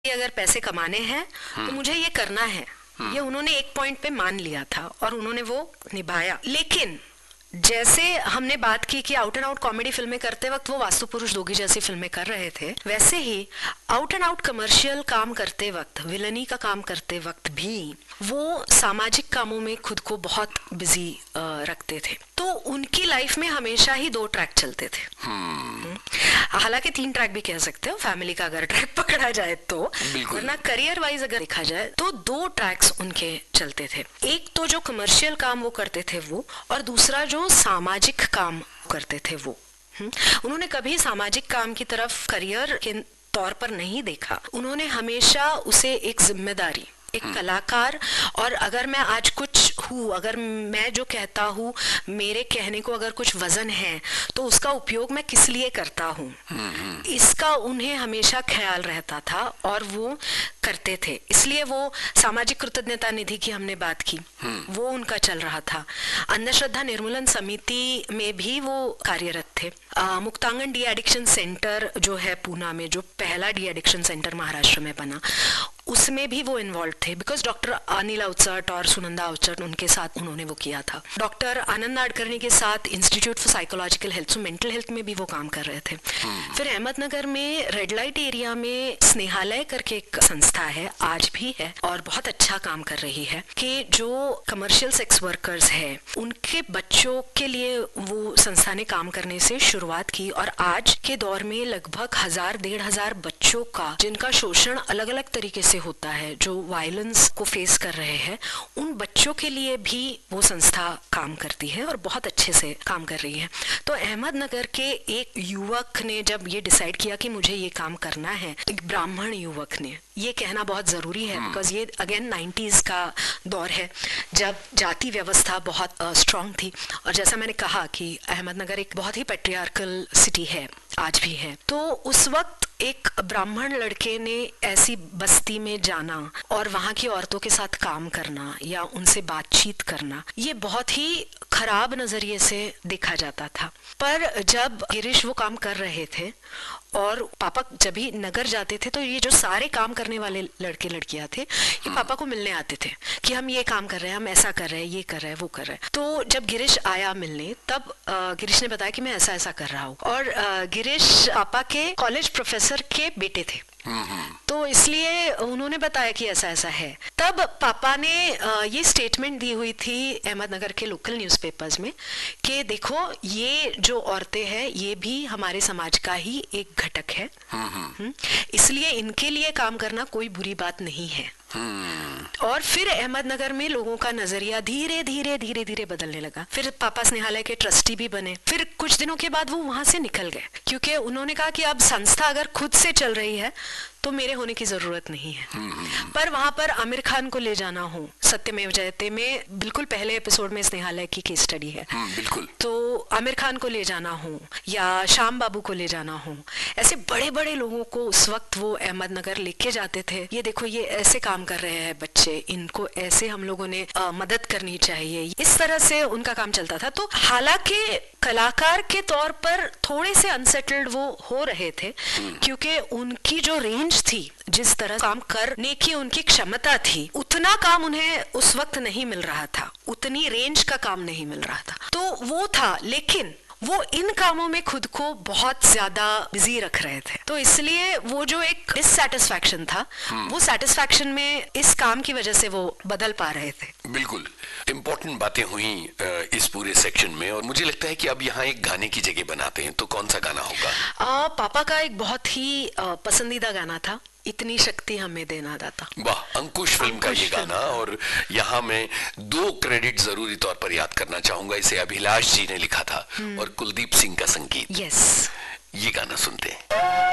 अगर पैसे कमाने हैं तो मुझे ये करना है, ये उन्होंने एक पॉइंट पे मान लिया था और उन्होंने वो निभाया। लेकिन जैसे हमने बात की कि आउट एंड आउट कॉमेडी फिल्में करते वक्त वो वास्तु पुरुष दोगी जैसी फिल्में कर रहे थे, वैसे ही आउट एंड आउट कमर्शियल काम करते वक्त, विलनी का काम करते वक्त भी वो सामाजिक कामों में खुद को बहुत बिजी रखते थे। तो उनकी लाइफ में हमेशा ही 2 ट्रैक चलते थे। हालांकि 3 ट्रैक भी कह सकते हो फैमिली का अगर ट्रैक पकड़ा जाए तो, वरना करियर वाइज अगर देखा जाए तो 2 ट्रैक्स उनके चलते थे। एक तो जो कमर्शियल काम वो करते थे वो, और दूसरा जो सामाजिक काम करते थे वो। उन्होंने कभी सामाजिक काम की तरफ करियर के तौर पर नहीं देखा, उन्होंने हमेशा उसे एक जिम्मेदारी, एक कलाकार, और अगर मैं आज कुछ हूँ, अगर मैं जो कहता हूँ मेरे कहने को अगर कुछ वजन है तो उसका उपयोग मैं किस लिए करता हूँ, इसका उन्हें हमेशा ख्याल रहता था और वो करते थे। इसलिए वो सामाजिक कृतज्ञता निधि की हमने बात की, वो उनका चल रहा था। अंधश्रद्धा निर्मूलन समिति में भी वो कार्यरत थे। मुक्तांगन डी एडिक्शन सेंटर जो है पूना में, जो पहला डी एडिक्शन सेंटर महाराष्ट्र में बना, उसमें भी वो इन्वॉल्व थे, बिकॉज डॉक्टर अनिल अवचट और सुनंदा अवचट उनके साथ उन्होंने वो किया था। डॉक्टर आनंद नाडकर्णी के साथ institute for psychological health, mental health में भी वो काम कर रहे थे। फिर अहमदनगर में रेड लाइट एरिया में स्नेहालय करके एक संस्था है, आज भी है और बहुत अच्छा काम कर रही है, कि जो कमर्शियल सेक्स वर्कर्स है उनके बच्चों के लिए वो संस्था ने काम करने से शुरुआत की, और आज के दौर में लगभग 1000-1500 बच्चों का, जिनका शोषण अलग अलग तरीके से होता है, जो वायलेंस को फेस कर रहे हैं, उन बच्चों के लिए भी वो संस्था काम करती है और बहुत अच्छे से काम कर रही है। तो अहमदनगर के एक युवक ने जब ये डिसाइड किया कि मुझे ये काम करना है, एक ब्राह्मण युवक ने, ये कहना बहुत जरूरी है बिकॉज ये अगेन 90s का दौर है जब जाति व्यवस्था बहुत स्ट्रांग थी, और जैसा मैंने कहा कि अहमदनगर एक बहुत ही पैट्रियार्कल सिटी है, आज भी है। तो उस वक्त एक ब्राह्मण लड़के ने ऐसी बस्ती में जाना और वहां की औरतों के साथ काम करना या उनसे बातचीत करना, ये बहुत ही खराब नजरिए से देखा जाता था। पर जब गिरीश वो काम कर रहे थे और पापा जब भी नगर जाते थे तो ये जो सारे काम करने वाले लड़के लड़कियां थे, ये पापा को मिलने आते थे कि हम ये काम कर रहे हैं, हम ऐसा कर रहे हैं, ये कर रहे हैं, वो कर रहे हैं। तो जब गिरीश आया मिलने, तब गिरीश ने बताया कि मैं ऐसा ऐसा कर रहा हूँ, और गिरीश पापा के कॉलेज प्रोफेसर के बेटे थे, तो इसलिए उन्होंने बताया कि ऐसा ऐसा है। तब पापा ने ये स्टेटमेंट दी हुई थी अहमदनगर के लोकल न्यूज़पेपर्स में कि देखो ये जो औरतें हैं ये भी हमारे समाज का ही एक घटक है, इसलिए इनके लिए काम करना कोई बुरी बात नहीं है। और फिर अहमदनगर में लोगों का नजरिया धीरे धीरे धीरे धीरे बदलने लगा। फिर पापा स्नेहालय के ट्रस्टी भी बने। फिर कुछ दिनों के बाद वो वहां से निकल गए, क्योंकि उन्होंने कहा कि अब संस्था अगर खुद से चल रही है तो मेरे होने की जरूरत नहीं है। पर वहां पर आमिर खान को ले जाना हो, सत्यमेव जयते में बिल्कुल पहले एपिसोड में स्नेहालय की केस स्टडी है, बिल्कुल, तो आमिर खान को ले जाना हो या श्याम बाबू को ले जाना हो, ऐसे बड़े बड़े लोगों को उस वक्त वो अहमदनगर लेके जाते थे। ये देखो ये ऐसे काम कर रहे हैं बच्चे, इनको ऐसे हम लोगों ने मदद करनी चाहिए, इस तरह से उनका काम चलता था। तो हालांकि कलाकार के तौर पर थोड़े से अनसेटल्ड वो हो रहे थे, क्योंकि उनकी जो रेंज थी, जिस तरह काम करने की उनकी क्षमता थी, उतना काम उन्हें उस वक्त नहीं मिल रहा था, उतनी रेंज का काम नहीं मिल रहा था। तो वो था, लेकिन वो इन कामों में खुद को बहुत ज्यादा बिजी रख रहे थे, तो इसलिए वो जो एक डिससैटिस्फैक्शन था, वो सैटिस्फैक्शन में इस काम की वजह से वो बदल पा रहे थे। बिल्कुल इम्पोर्टेंट बातें हुई इस पूरे सेक्शन में, और मुझे लगता है कि अब यहाँ एक गाने की जगह बनाते हैं, तो कौन सा गाना होगा? पापा का एक बहुत ही पसंदीदा गाना था, इतनी शक्ति हमें देना दाता। वाह, अंकुश फिल्म का ये गाना। और यहाँ मैं 2 क्रेडिट जरूरी तौर पर याद करना चाहूंगा। इसे अभिलाष जी ने लिखा था और कुलदीप सिंह का संगीत। यस, ये गाना सुनते हैं।